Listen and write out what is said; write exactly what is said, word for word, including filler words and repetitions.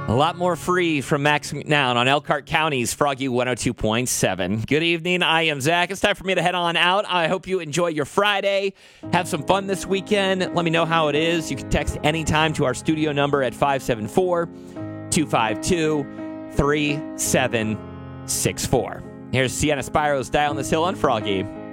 A lot more free from Max McNown on Elkhart County's Froggy one oh two point seven. Good evening. I am Zach. It's time for me to head on out. I hope you enjoy your Friday. Have some fun this weekend. Let me know how it is. You can text anytime to our studio number at five seven four, two five two, three seven six four. Here's Sienna Spiro's Die on This Hill on Froggy.